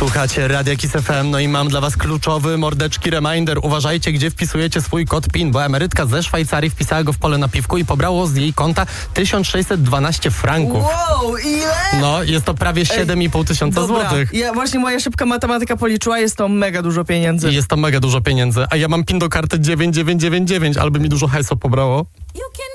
Słuchacie Radia Kiss FM, no i mam dla was kluczowy mordeczki reminder. Uważajcie, gdzie wpisujecie swój kod PIN, bo emerytka ze Szwajcarii wpisała go w pole napiwku i pobrało z jej konta 1612 franków. Wow, ile? No, jest to prawie 7,5 tysiąca złotych. Właśnie moja szybka matematyka policzyła, jest to mega dużo pieniędzy. Jest to mega dużo pieniędzy, a ja mam PIN do karty 9999, albo mi dużo hajsu pobrało.